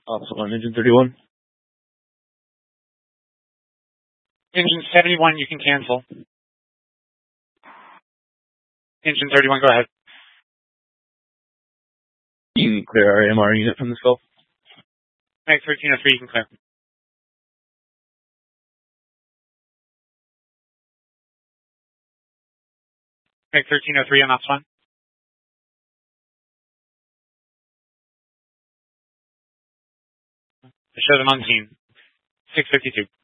Officer on Engine 31. Engine 71, you can cancel. Engine 31, go ahead. You can clear our AMR unit from this call. Mag 1303, you can clear. Mag 1303 on Ops 1. Show them on scene. 652.